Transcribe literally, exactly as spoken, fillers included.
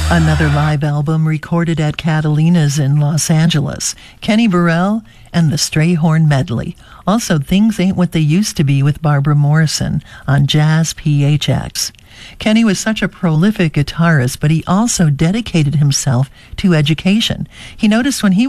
Another live album recorded at Catalina's in Los Angeles. Kenny Burrell and the Strayhorn Medley. Also, Things Ain't What They Used to Be with Barbara Morrison on Jazz P H X. Kenny was such a prolific guitarist, but he also dedicated himself to education. He noticed when he